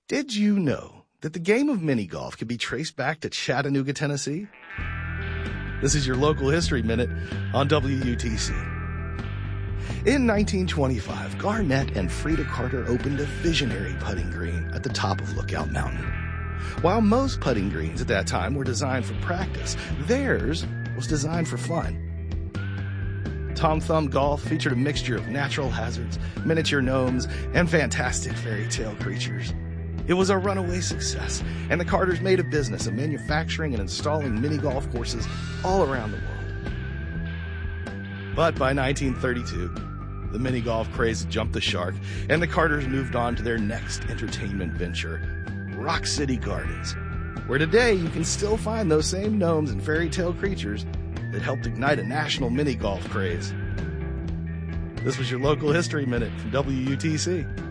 Did you know that the game of mini golf can be traced back to Chattanooga, Tennessee? This is your local history minute on WUTC. In 1925, Garnett and Frida Carter opened a visionary putting green at the top of Lookout Mountain. While most putting greens at that time were designed for practice, theirs was designed for fun. Tom Thumb Golf featured a mixture of natural hazards, miniature gnomes, and fantastic fairy tale creatures. It was a runaway success, and the Carters made a business of manufacturing and installing mini golf courses all around the world. But by 1932, the mini golf craze jumped the shark, and the Carters moved on to their next entertainment venture, Rock City Gardens, where today you can still find those same gnomes and fairy tale creatures that helped ignite a national mini golf craze. This was your local history minute from WUTC.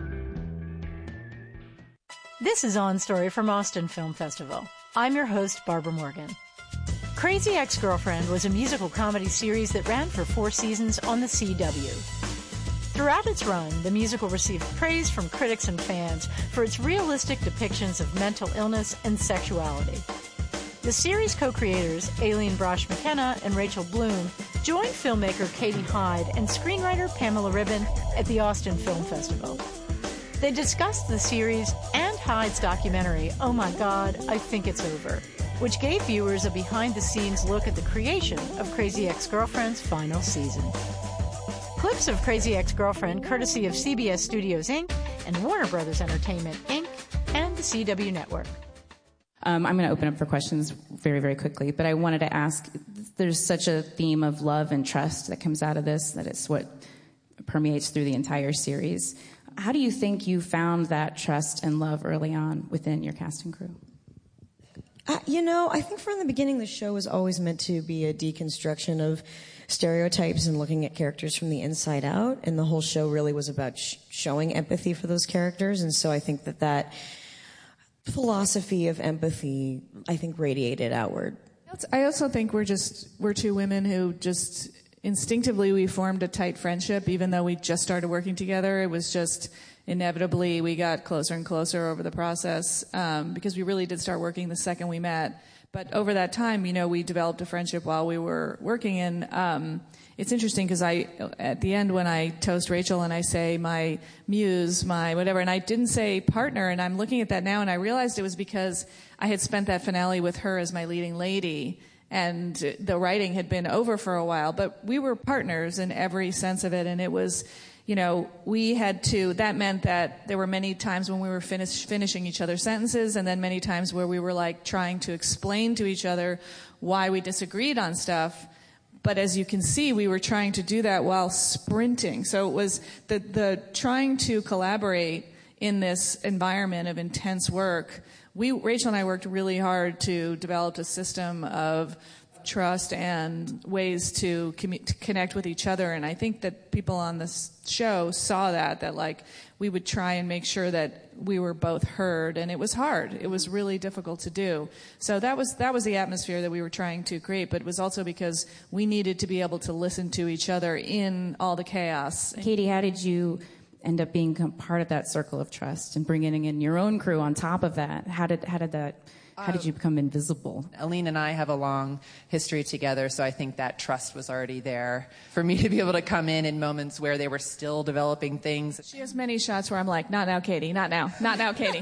This is On Story from Austin Film Festival. I'm your host, Barbara Morgan. Crazy Ex-Girlfriend was a musical comedy series that ran for 4 seasons on the CW. Throughout its run, the musical received praise from critics and fans for its realistic depictions of mental illness and sexuality. The series co-creators, Aileen Brosh McKenna and Rachel Bloom, joined filmmaker Katie Hyde and screenwriter Pamela Ribon at the Austin Film Festival. They discussed the series and Hyde's documentary, Oh My God, I Think It's Over, which gave viewers a behind-the-scenes look at the creation of Crazy Ex-Girlfriend's final season. Clips of Crazy Ex-Girlfriend courtesy of CBS Studios, Inc. and Warner Brothers Entertainment, Inc. and the CW Network. I'm going to open up for questions very, very quickly, but I wanted to ask, there's such a theme of love and trust that comes out of this, that it's what permeates through the entire series. How do you think you found that trust and love early on within your cast and crew? I think from the beginning the show was always meant to be a deconstruction of stereotypes and looking at characters from the inside out, and the whole show really was about showing empathy for those characters, and so I think that philosophy of empathy, I think, radiated outward. I also think we're two women who just instinctively we formed a tight friendship, even though we just started working together. It was just inevitably we got closer and closer over the process because we really did start working the second we met. But over that time, we developed a friendship while we were working. And it's interesting because at the end when I toast Rachel and I say my muse, my whatever, and I didn't say partner, and I'm looking at that now and I realized it was because I had spent that finale with her as my leading lady. And the writing had been over for a while, but we were partners in every sense of it. And it was, we had to, that meant that there were many times when we were finishing each other's sentences, and then many times where we were like trying to explain to each other why we disagreed on stuff. But as you can see, we were trying to do that while sprinting. So it was the trying to collaborate in this environment of intense work. Rachel and I worked really hard to develop a system of trust and ways to connect with each other. And I think that people on this show saw that like we would try and make sure that we were both heard. And it was hard. It was really difficult to do. So that was the atmosphere that we were trying to create. But it was also because we needed to be able to listen to each other in all the chaos. Katie, how did you end up being part of that circle of trust and bringing in your own crew on top of that? How did you become invisible? Aileen and I have a long history together, so I think that trust was already there for me to be able to come in moments where they were still developing things. She has many shots where I'm like, not now, Katie, not now, Katie.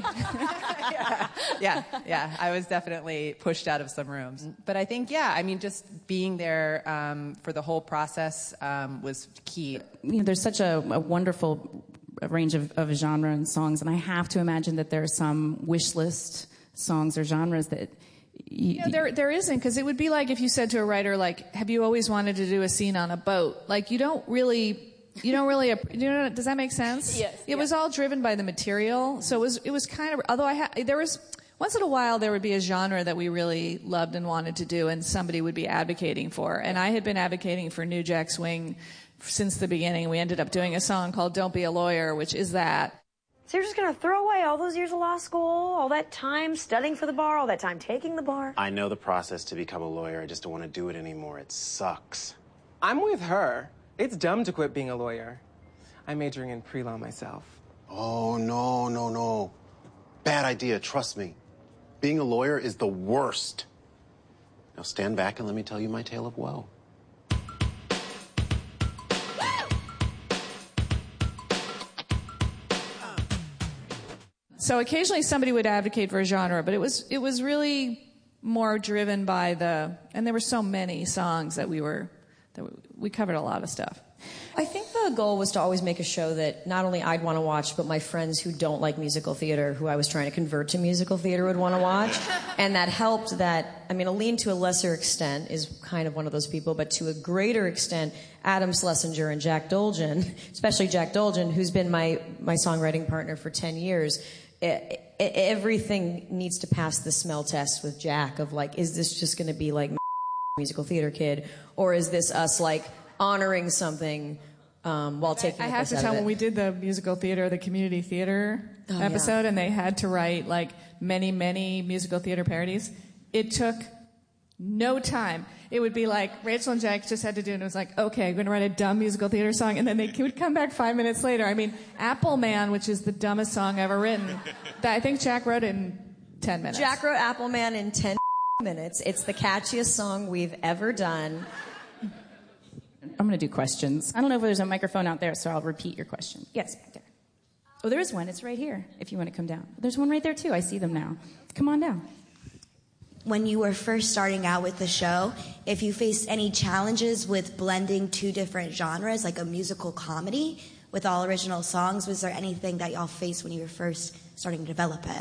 Yeah. I was definitely pushed out of some rooms. But I think, just being there for the whole process was key. There's such a wonderful range of genre and songs, and I have to imagine that there are some wish list songs or genres that there isn't, because it would be like if you said to a writer, like, have you always wanted to do a scene on a boat? Like, you don't really, does that make sense? Yes. It was all driven by the material. So it was kind of, although there was, once in a while there would be a genre that we really loved and wanted to do and somebody would be advocating for. And I had been advocating for New Jack Swing since the beginning. We ended up doing a song called Don't Be a Lawyer, which is that. So you're just going to throw away all those years of law school, all that time studying for the bar, all that time taking the bar? I know the process to become a lawyer. I just don't want to do it anymore. It sucks. I'm with her. It's dumb to quit being a lawyer. I'm majoring in pre-law myself. Oh, no. Bad idea, trust me. Being a lawyer is the worst. Now stand back and let me tell you my tale of woe. So occasionally somebody would advocate for a genre, but it was really more driven by and there were so many songs that we covered a lot of stuff. I think the goal was to always make a show that not only I'd want to watch, but my friends who don't like musical theater, who I was trying to convert to musical theater, would want to watch. And that helped that, I mean, Aline to a lesser extent is kind of one of those people, but to a greater extent, Adam Schlesinger and Jack Dolgen, especially Jack Dolgen, who's been my songwriting partner for 10 years, everything needs to pass the smell test with Jack of like, is this just going to be like musical theater kid, or is this us like honoring something while taking I have to tell, when we did the musical theater, the community theater episode, and they had to write like many musical theater parodies, it took no time. It would be like Rachel and Jack just had to do it, and it was like, okay, I'm going to write a dumb musical theater song, and then they would come back 5 minutes later. I mean, Apple Man, which is the dumbest song ever written, I think Jack wrote it in 10 minutes. Jack wrote Apple Man in 10 minutes. It's the catchiest song we've ever done. I'm going to do questions. I don't know if there's a microphone out there, so I'll repeat your question. Yes, back there. Oh, there is one. It's right here, if you want to come down. There's one right there, too. I see them now. Come on down. When you were first starting out with the show, if you faced any challenges with blending two different genres, like a musical comedy with all original songs, was there anything that y'all faced when you were first starting to develop it?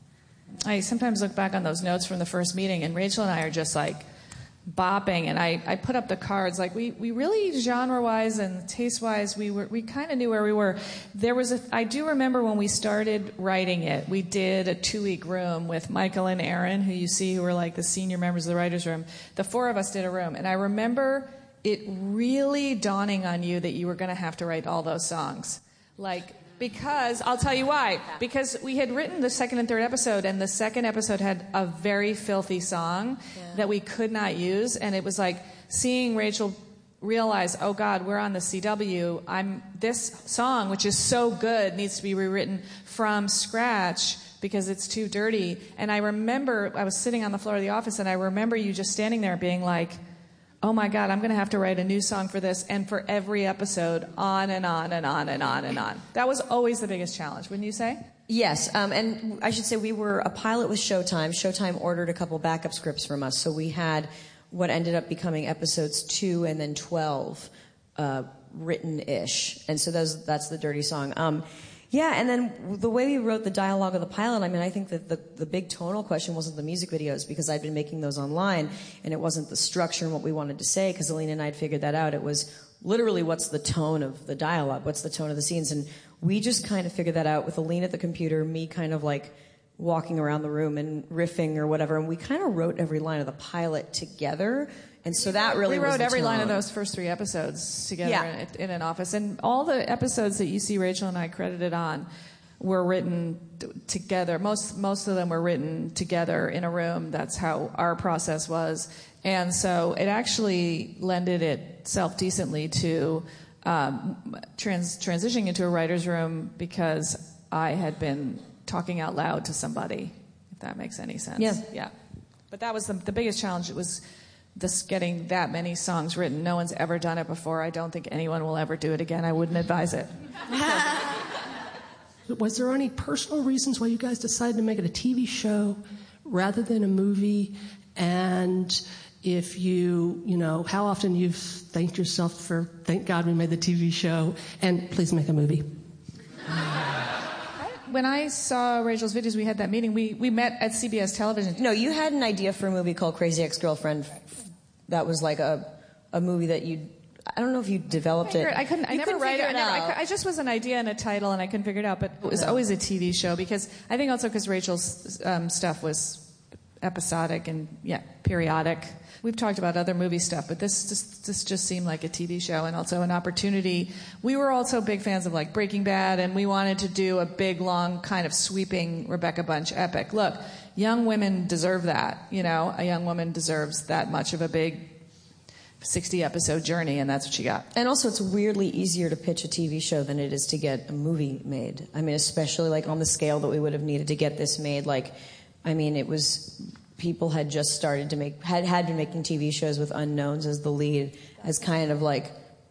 I sometimes look back on those notes from the first meeting, and Rachel and I are just like bopping, and I put up the cards. Like we really, genre-wise and taste-wise, we kind of knew where we were. I do remember when we started writing it, we did a 2-week room with Michael and Aaron, who you see, who were like the senior members of the writers' room. The 4 of us did a room, and I remember it really dawning on you that you were going to have to write all those songs. Because, I'll tell you why. Because we had written the second and third episode, and the second episode had a very filthy song that we could not use, and it was like seeing Rachel realize, oh God, we're on the CW. This song, which is so good, needs to be rewritten from scratch because it's too dirty. And I remember, I was sitting on the floor of the office, and I remember you just standing there being like, oh my God, I'm going to have to write a new song for this and for every episode, on and on and on and on and on. That was always the biggest challenge, wouldn't you say? Yes, and I should say we were a pilot with Showtime. Showtime ordered a couple backup scripts from us, so we had what ended up becoming episodes 2 and then 12 written-ish, and so that's the dirty song. Yeah, and then the way we wrote the dialogue of the pilot, I mean, I think that the big tonal question wasn't the music videos, because I'd been making those online, and it wasn't the structure and what we wanted to say, because Alina and I had figured that out. It was literally what's the tone of the dialogue, what's the tone of the scenes, and we just kind of figured that out with Alina at the computer, me kind of like walking around the room and riffing or whatever, and we kind of wrote every line of the pilot together. And so that really was the tone. We wrote every line of those first 3 episodes together in an office. And all the episodes that you see Rachel and I credited on were written together. Most of them were written together in a room. That's how our process was. And so it actually lended itself decently to transitioning into a writer's room, because I had been talking out loud to somebody, if that makes any sense. Yeah. But that was the biggest challenge. It was just getting that many songs written. No one's ever done it before. I don't think anyone will ever do it again. I wouldn't advise it. Was there any personal reasons why you guys decided to make it a TV show rather than a movie? And if how often you've thanked yourself for, thank God we made the TV show, and please make a movie? When I saw Rachel's videos, we had that meeting. We met at CBS Television. No, you had an idea for a movie called Crazy Ex-Girlfriend. That was like a movie that I don't know if you developed it. I never write it. I just was an idea and a title, and I couldn't figure it out. But it was always a TV show, because I think also because Rachel's stuff was episodic and periodic. We've talked about other movie stuff, but this just seemed like a TV show, and also an opportunity. We were also big fans of like Breaking Bad, and we wanted to do a big, long, kind of sweeping Rebecca Bunch epic. Look, young women deserve that. A young woman deserves that much of a big 60-episode journey, and that's what she got. And also, it's weirdly easier to pitch a TV show than it is to get a movie made. I mean, especially like on the scale that we would have needed to get this made. Like, I mean, it was, people had just started to had been making TV shows with unknowns as the lead, as kind of like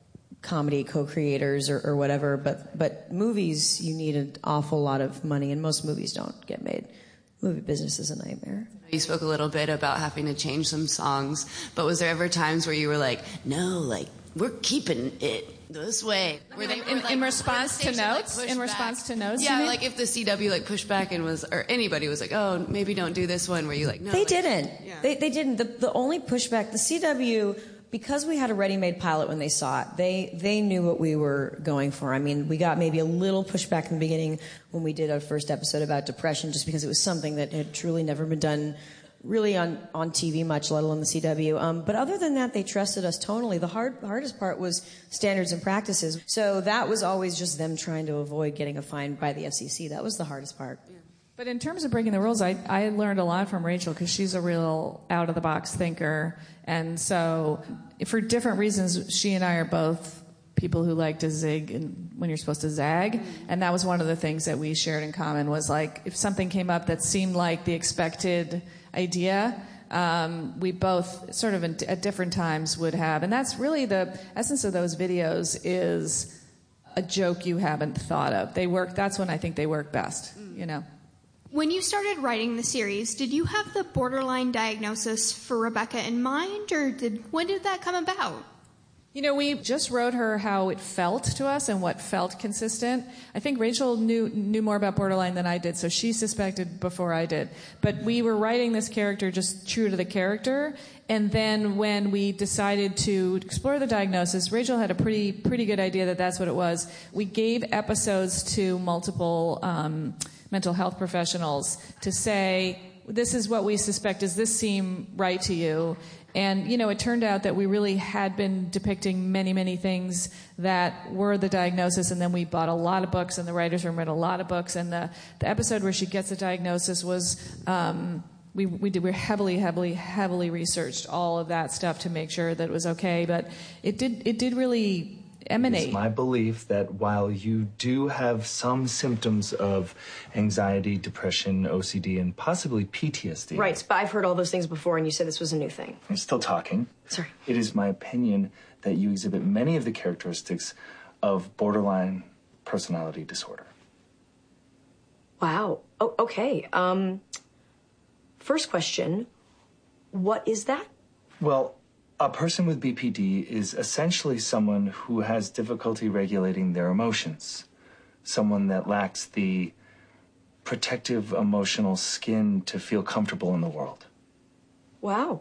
comedy co-creators or whatever. But movies, you need an awful lot of money, and most movies don't get made. Movie business is a nightmare. You spoke a little bit about having to change some songs, but was there ever times where you were like, no, like, we're keeping it this way? Were they in response to notes? In response to notes? Yeah, like if the CW like pushed back and was, or anybody was like, oh, maybe don't do this one, were you like, no? They didn't. Yeah. They didn't. The only pushback, the CW, because we had a ready-made pilot when they saw it, they knew what we were going for. I mean, we got maybe a little pushback in the beginning when we did our first episode about depression, just because it was something that had truly never been done really on TV much, let alone the CW. But other than that, they trusted us tonally. The hardest part was standards and practices. So that was always just them trying to avoid getting a fine by the FCC. That was the hardest part. Yeah. But in terms of breaking the rules, I learned a lot from Rachel because she's a real out-of-the-box thinker. And so for different reasons, she and I are both people who like to zig when you're supposed to zag. And that was one of the things that we shared in common was like if something came up that seemed like the expected idea, we both sort of at different times would have. And that's really the essence of those videos is a joke you haven't thought of. They work. That's when I think they work best, you know. When you started writing the series, did you have the borderline diagnosis for Rebecca in mind, or when did that come about? You know, we just wrote her how it felt to us and what felt consistent. I think Rachel knew more about borderline than I did, so she suspected before I did. But we were writing this character just true to the character, and then when we decided to explore the diagnosis, Rachel had a pretty good idea that that's what it was. We gave episodes to multiple mental health professionals to say, this is what we suspect. Does this seem right to you? And, you know, it turned out that we really had been depicting many, many things that were the diagnosis, and then we bought a lot of books, and the writers' room read a lot of books, and the episode where she gets the diagnosis was, we heavily researched all of that stuff to make sure that it was okay, but it did really emanate. It's my belief that while you do have some symptoms of anxiety, depression, OCD, and possibly PTSD. Right, but I've heard all those things before, and you said this was a new thing. I'm still talking. Sorry. It is my opinion that you exhibit many of the characteristics of borderline personality disorder. Wow. Oh, okay. First question, what is that? Well, a person with BPD is essentially someone who has difficulty regulating their emotions, someone that lacks the protective emotional skin to feel comfortable in the world. Wow.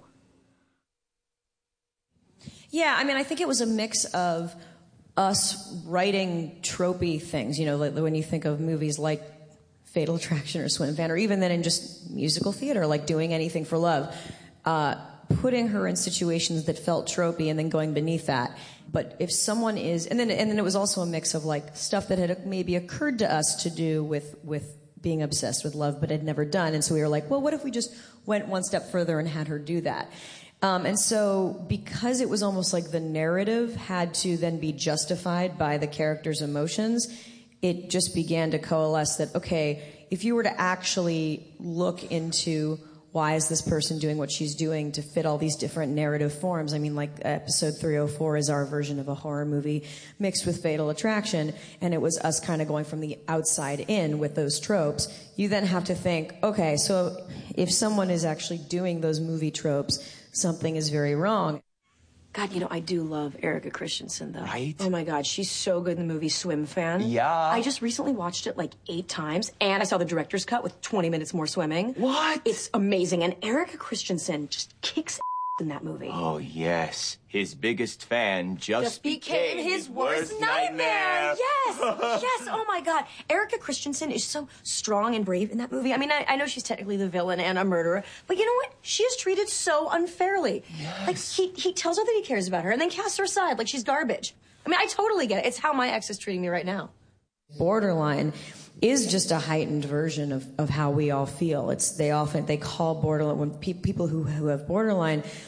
Yeah, I mean, I think it was a mix of us writing tropey things, you know, like when you think of movies like Fatal Attraction or Swim Fan, or even then in just musical theater, like Doing Anything for Love, putting her in situations that felt tropey and then going beneath that. But if someone is, and then it was also a mix of like stuff that had maybe occurred to us to do with being obsessed with love, but had never done. And so we were like, well, what if we just went one step further and had her do that? And so because it was almost like the narrative had to then be justified by the character's emotions, it just began to coalesce that, okay, if you were to actually look into why is this person doing what she's doing to fit all these different narrative forms? I mean, like episode 304 is our version of a horror movie mixed with Fatal Attraction, and it was us kind of going from the outside in with those tropes. You then have to think, okay, so if someone is actually doing those movie tropes, something is very wrong. God, you know, I do love Erica Christensen, though. Right? Oh, my God. She's so good in the movie Swim Fan. Yeah. I just recently watched it like 8 times, and I saw the director's cut with 20 minutes more swimming. What? It's amazing, and Erica Christensen just kicks in that movie. Oh, yes. His biggest fan just became his worst nightmare. Yes. Yes. Oh, my God. Erica Christensen is so strong and brave in that movie. I mean, I know she's technically the villain and a murderer, but you know what? She is treated so unfairly. Yes. Like, he tells her that he cares about her and then casts her aside like she's garbage. I mean, I totally get it. It's how my ex is treating me right now. Borderline is just a heightened version of how we all feel. They call borderline, when people who have borderline,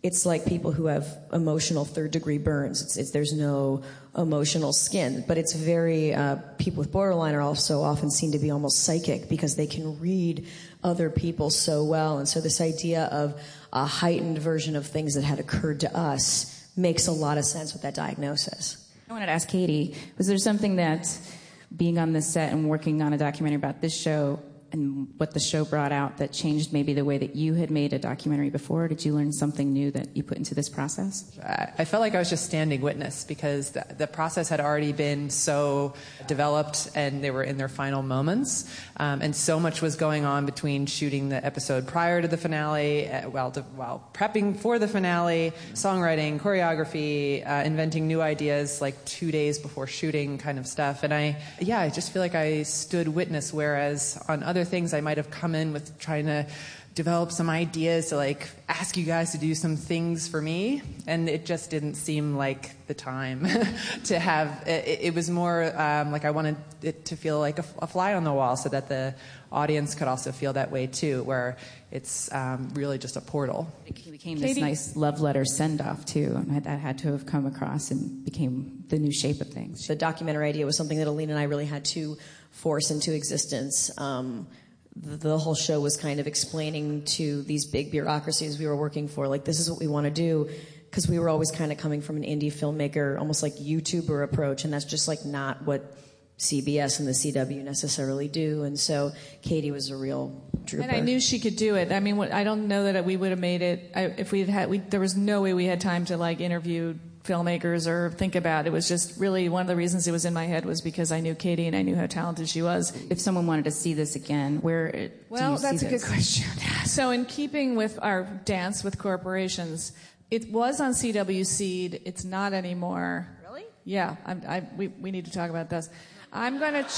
it's like people who have emotional third-degree burns. There's no emotional skin, but it's very, people with borderline are also often seen to be almost psychic because they can read other people so well. And so this idea of a heightened version of things that had occurred to us makes a lot of sense with that diagnosis. I wanted to ask Katie, was there something that being on this set and working on a documentary about this show and what the show brought out that changed maybe the way that you had made a documentary before? Did you learn something new that you put into this process? I felt like I was just standing witness because the process had already been so developed and they were in their final moments. And so much was going on between shooting the episode prior to the finale, while prepping for the finale, songwriting, choreography, inventing new ideas like 2 days before shooting kind of stuff. And I just feel like I stood witness, whereas on other things I might have come in with trying to develop some ideas to like ask you guys to do some things for me, and it just didn't seem like the time to have it was more like I wanted it to feel like a fly on the wall so that the audience could also feel that way too, where it's really just a portal. It became this nice love letter send-off too, and that had to have come across and became the new shape of things. The documentary idea was something that Alina and I really had to force into existence. The whole show was kind of explaining to these big bureaucracies we were working for, like, this is what we want to do, because we were always kind of coming from an indie filmmaker, almost like YouTuber approach, and that's just like not what CBS and the CW necessarily do. And so Katie was a real trooper. And I knew she could do it. I mean, I don't know that we would have made it if we had. There was no way we had time to like interview filmmakers or think about it. It was just really one of the reasons it was in my head was because I knew Katie and I knew how talented she was. If someone wanted to see this again, where do you see this? Well, that's a good question. So in keeping with our dance with corporations, it was on CW Seed. It's not anymore. Really? Yeah. We need to talk about this. We'll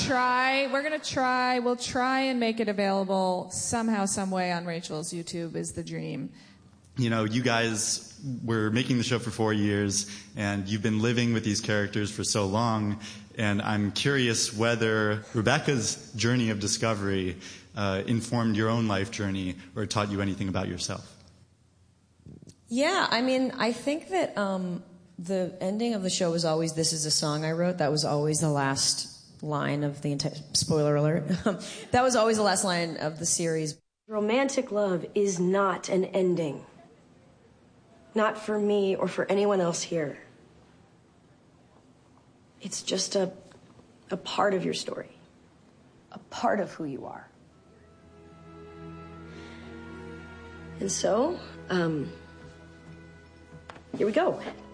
try and make it available somehow, some way on Rachel's YouTube is the dream. You know, you guys were making the show for 4 years, and you've been living with these characters for so long, and I'm curious whether Rebecca's journey of discovery informed your own life journey or taught you anything about yourself. Yeah, I mean, I think that the ending of the show was always, "This is a song I wrote." That was always the last line of the entire, spoiler alert, that was always the last line of the series. Romantic love is not an ending. Not for me or for anyone else here. It's just a part of your story. A part of who you are. And so, here we go.